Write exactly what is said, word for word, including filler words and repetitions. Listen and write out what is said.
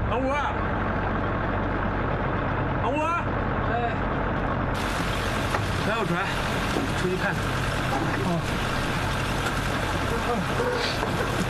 老五，老五，哎，来，小锤，出去看看。